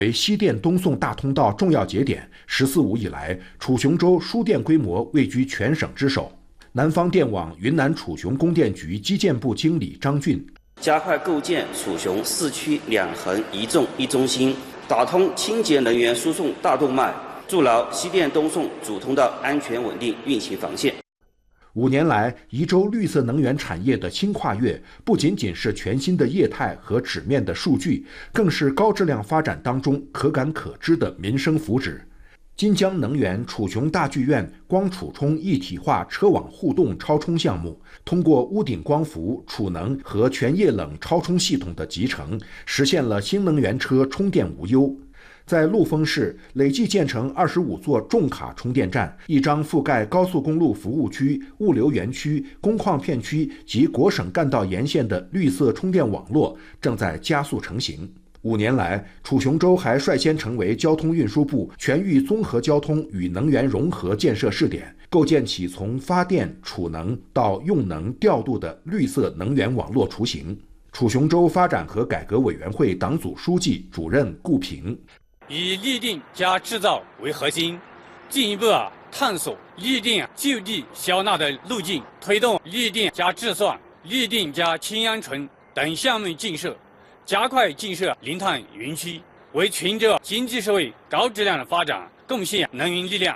为西电东送大通道重要节点，“十四五”以来，楚雄州输电规模位居全省之首。南方电网云南楚雄供电局基建部经理张俊， 加快构建楚雄4区2横1纵1中心，打通清洁能源输送大动脉，筑牢西电东送主通道安全稳定运行防线。 5年来，宜州绿色能源产业的新跨越，不仅仅是全新的业态和纸面的数据，更是高质量发展当中可感可知的民生福祉。金江能源楚雄大剧院光储充一体化车网互动超充项目，通过屋顶光伏、储能和全液冷超充系统的集成，实现了新能源车充电无忧。在陆丰市，累计建成25座重卡充电站，1张覆盖高速公路服务区、物流园区、工矿片区及国省干道沿线的绿色充电网络正在加速成型。5年来，楚雄州还率先成为交通运输部全域综合交通与能源融合建设试点，构建起从发电、储能到用能调度的绿色能源网络雏形。楚雄州发展和改革委员会党组书记、主任顾平， 以立定加制造为核心，进一步探索立定就地消纳的路径，推动立定加制算、立定加氢氧醇等项目建设，加快建设零碳园区，为群众经济社会高质量的发展贡献能源力量。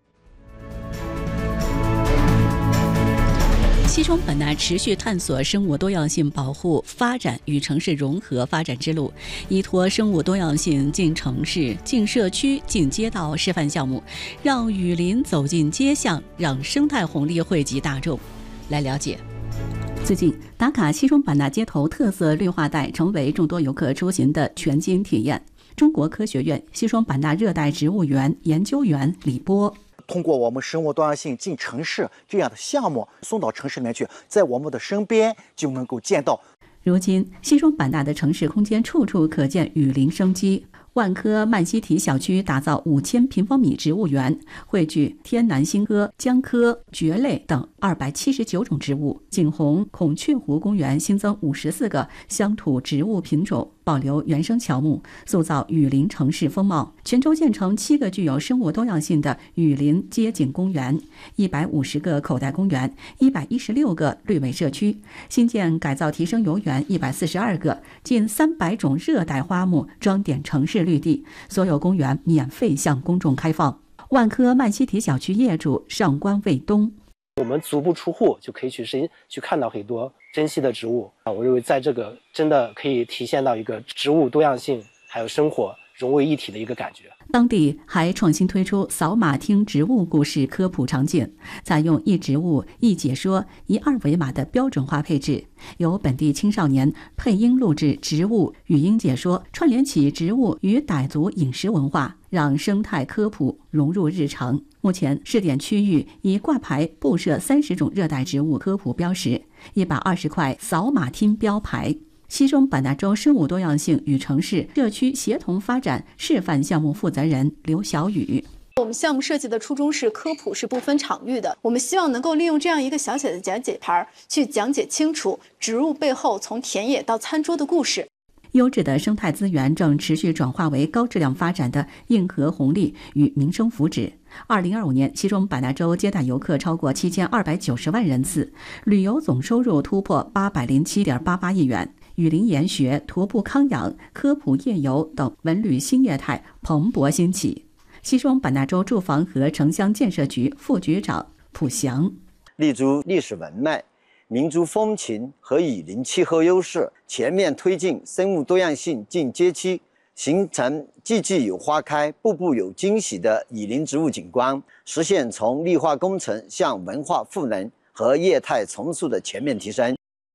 西双版纳持续探索生物多样性保护、发展与城市融合发展之路，依托生物多样性进城市、进社区、进街道示范项目，让雨林走进街巷，让生态红利惠及大众。来了解。最近，打卡西双版纳街头特色绿化带成为众多游客出行的全新体验。中国科学院西双版纳热带植物园研究员李波。 通过我们生物多样性进城市这样的项目送到城市里面去，在我们的身边就能够见到。 如今，西双版纳的城市空间处处可见雨林生机。万科曼西提小区打造5000平方米植物园，汇聚天南星科、姜科、蕨类等279种植物。景洪孔雀湖公园新增54个乡土植物品种，保留原生乔木，塑造雨林城市风貌。全州建成7个具有生物多样性的雨林街景公园，150个口袋公园，116个绿美社区，新建改造提升游园142个，近300种热带花木装点城市绿地，所有公园免费向公众开放。万科曼西提小区业主上官卫东， 我们足不出户就可以去看到很多珍稀的植物啊！我认为在这个真的可以体现到一个植物多样性还有生活融为一体的一个感觉。 当地还创新推出扫码听植物故事科普场景，采用一植物一解说一二维码的标准化配置，由本地青少年配音录制植物语音解说，串联起植物与傣族饮食文化，让生态科普融入日常。目前试点区域已挂牌布设30种热带植物科普标识，120块扫码听标牌。西双版纳州生物多样性与城市社区协同发展示范项目负责人刘小雨， 我们项目设计的初衷是科普是不分场域的，我们希望能够利用这样一个小小的讲解牌，去讲解清楚植物背后从田野到餐桌的故事。 优质的生态资源正持续转化为高质量发展的硬核红利与民生福祉。2025年，西双版纳州接待游客超过7290万人次，旅游总收入突破807.88亿元。雨林研学、徒步康养、科普夜游等文旅新业态蓬勃兴起。西双版纳州住房和城乡建设局副局长蒲翔， 立足历史文脉、民族风情和雨林气候优势，全面推进生物多样性进街区，形成季季有花开、步步有惊喜的雨林植物景观，实现从绿化工程向文化赋能和业态重塑的全面提升。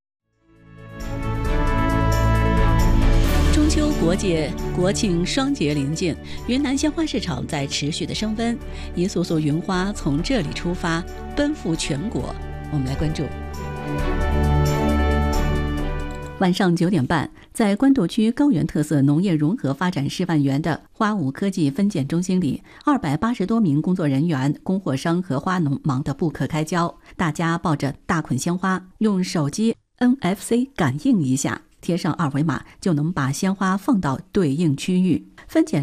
中秋国节、国庆双节临近，云南鲜花市场在持续的升温，一束束云花从这里出发，奔赴全国。我们来关注。晚上9点半，在官渡区高原特色农业融合发展示范园的花舞科技分拣中心里，280多名工作人员、供货商和花农忙得不可开交，大家抱着大捆鲜花，用手机 NFC 感应一下， 贴上二维码就能把鲜花放到对应区域。分拣